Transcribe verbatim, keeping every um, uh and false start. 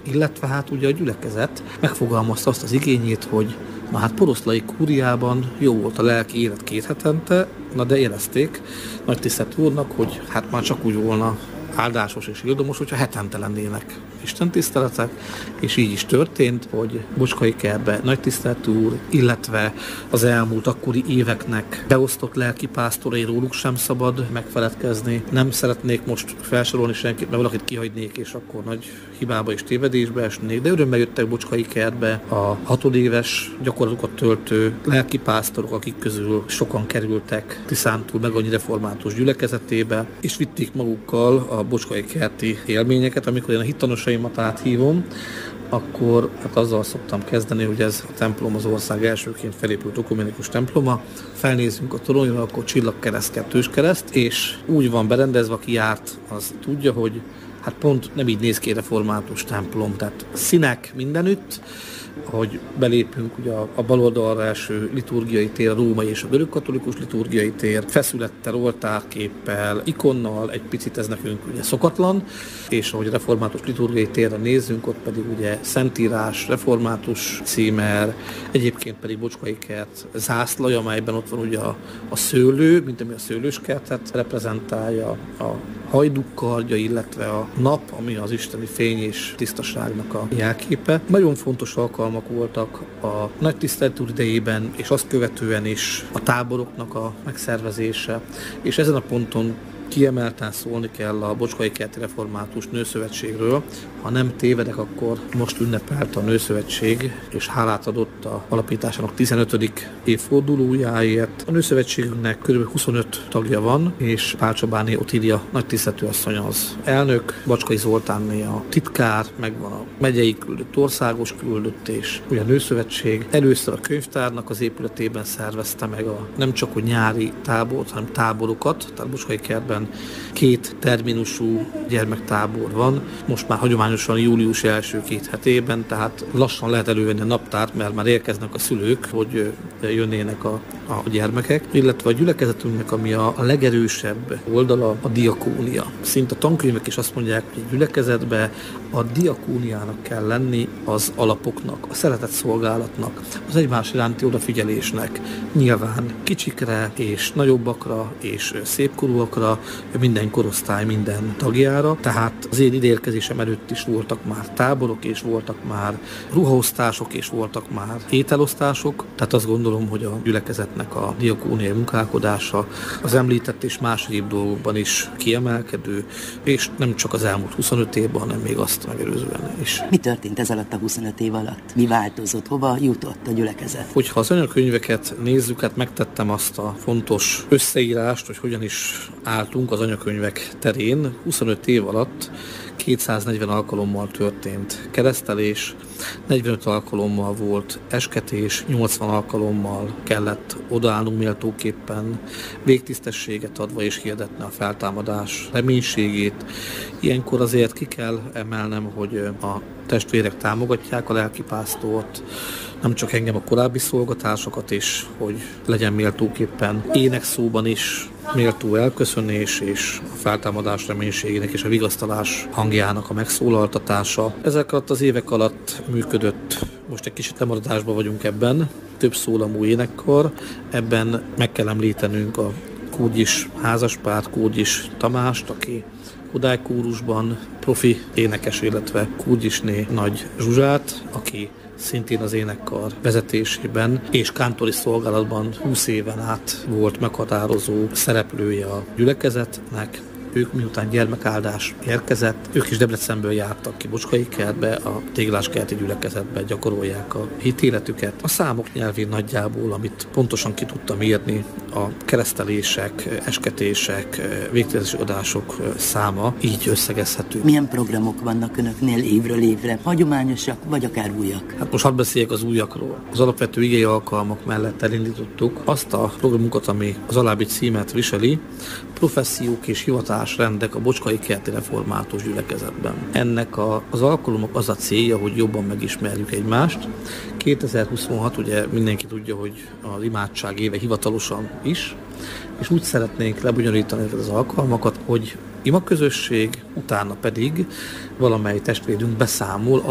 illetve hát ugye a gyülekezet megfogalmazta azt az igényét, hogy na hát Poroszlai kúriában jó volt a lelki élet két hetente, na de jelezték nagy tisztelt úrnak, hogy hát már csak úgy volna áldásos és ildomos, hogyha hetente lennének istentiszteletek, és így is történt, hogy Bocskai Kertbe nagy tiszteletű úr, illetve az elmúlt akkori éveknek beosztott lelkipásztorai, róluk sem szabad megfeledkezni. Nem szeretnék most felsorolni senkit, mert valakit kihagynék, és akkor nagy hibába és tévedésbe esnék, de örömmel jöttek Bocskai Kertbe a hatodéves gyakorlatokat töltő lelkipásztorok, akik közül sokan kerültek Tiszántúl meg annyi református gyülekezetébe, és vitték magukkal a Bocskai Kerti élményeket. Amikor én a hittanosaimat áthívom, akkor hát azzal szoktam kezdeni, hogy ez a templom az ország elsőként felépült ökumenikus temploma. Felnézünk a toronyra, akkor csillagkereszt, kettős kereszt, és úgy van berendezve, aki járt, az tudja, hogy hát pont nem így néz ki református templom, tehát színek mindenütt. Ahogy belépünk, ugye a, a bal oldalra első liturgiai tér, a római és a görögkatolikus liturgiai tér, feszülettel, oltárképpel, ikonnal, egy picit ez nekünk ugye szokatlan, és ahogy a református liturgiai térre nézzünk, ott pedig ugye szentírás, református címer, egyébként pedig Bocskai Kert zászlaja, amelyben ott van ugye a, a szőlő, mint ami a szőlőskertet reprezentálja, a hajdúkardja, illetve a nap, ami az isteni fény és tisztaságnak a jelképe. Nagyon fontos alkalmak voltak a nagy tiszteletúr idejében, és azt követően is a táboroknak a megszervezése, és ezen a ponton kiemelten szólni kell a Bocskai Kerti Református Nőszövetségről. Ha nem tévedek, akkor most ünnepelt a Nőszövetség, és hálát adott a alapításának tizenötödik évfordulójáért. A Nőszövetségünknek kb. huszonöt tagja van, és Pálcsabáné Otília nagy tiszteletű asszony az elnök, Bacskai Zoltánné a titkár, megvan a megyei küldött, országos küldött, és ugye a Nőszövetség először a könyvtárnak az épületében szervezte meg a nem csak a nyári tábort, hanem táborokat, tehát Bocskai Kertben két terminusú gyermektábor van, most már hagyományosan július első két hetében, tehát lassan lehet elővenni a naptárt, mert már érkeznek a szülők, hogy jönnének a, a gyermekek, illetve a gyülekezetünknek, ami a, a legerősebb oldala, a diakónia. Szinte a tankönyvek is azt mondják, hogy a gyülekezetbe a diakóniának kell lenni az alapoknak, a szeretett szolgálatnak, az egymás iránti odafigyelésnek, nyilván kicsikre és nagyobbakra és szépkorúakra, minden korosztály, minden tagjára. Tehát az én ideérkezésem előtt is voltak már táborok, és voltak már ruhaosztások, és voltak már ételosztások. Tehát azt gondolom, hogy a gyülekezetnek a diakóniai munkálkodása az említett és más egyéb dolgokban is kiemelkedő, és nem csak az elmúlt huszonöt évben, hanem még azt megelőzően is. Mi történt ez alatt a huszonöt év alatt? Mi változott? Hova jutott a gyülekezet? Hogyha az anyakönyveket nézzük, hát megtettem azt a fontos összeírást, hogy hogyan is álltunk az anyakönyvek terén. huszonöt év alatt kétszáznegyven alkalommal történt keresztelés, negyvenöt alkalommal volt esketés, nyolcvan alkalommal kellett odaállnunk méltóképpen, végtisztességet adva és hirdetni a feltámadás reménységét. Ilyenkor azért ki kell emelnem, hogy a testvérek támogatják a lelkipásztort, nem csak engem, a korábbi szolgatásokat is, hogy legyen méltóképpen énekszóban is méltó elköszönés, és a feltámadás reménységének és a vigasztalás hangjának a megszólaltatása. Ezek alatt az évek alatt működött, most egy kicsit lemaradásban vagyunk ebben, több szólamú énekkar, ebben meg kell említenünk a Kógyis házaspárt, Kógyis Tamást, aki Kodály-kórusban profi énekes, illetve Kógyisné Nagy Zsuzsát, aki szintén az énekkar vezetésében és kántori szolgálatban húsz éven át volt meghatározó szereplője a gyülekezetnek. Ők miután gyermekáldás érkezett, ők is Debrecenből jártak ki Bocskai Kertbe, a Tégláskerti gyülekezetbe gyakorolják a hitéletüket. A számok nyelvén nagyjából, amit pontosan ki tudtam írni, a keresztelések, esketések, végtétesi adások száma így összegezhető. Milyen programok vannak önöknél évről évre? Hagyományosak, vagy akár újak? Hát most hadd beszéljek az újakról. Az alapvető igei alkalmak mellett elindítottuk azt a programunkat, ami az alábbi címet viseli, professziók és hivatásrendek a Bocskai Kerti Református gyülekezetben. Ennek a, az alkalomok az a célja, hogy jobban megismerjük egymást. kétezer-huszonhat, ugye mindenki tudja, hogy az imádság éve hivatalosan is, és úgy szeretnénk lebonyolítani az alkalmakat, hogy imaközösség, utána pedig valamely testvérünk beszámol